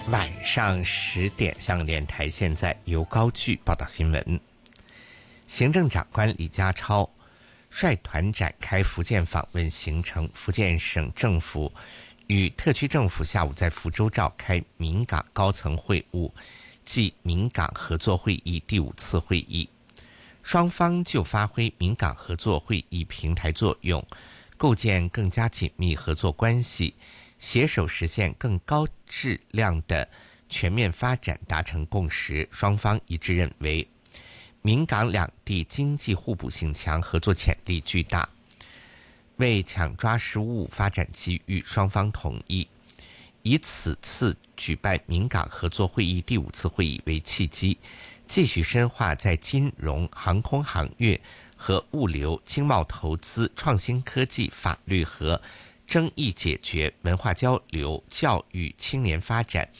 晚上10点，香港电台现在由高炬报道新闻。行政长官李家超率团展开福建访问行程，福建省政府与特区政府下午在福州召开闽港高层会晤暨闽港合作会议第5次会议，双方就发挥闽港合作会议平台作用，构建更加紧密合作关系，携手实现更高质量的全面发展达成共识。双方一致认为，闽港两地经济互补性强，合作潜力巨大。为抢抓15发展机遇，双方同意以此次举办闽港合作会议第5次会议为契机，继续深化在金融、航空航运和物流、经贸投资、创新科技、法律和争议解决、文化交流、教育、青年发展、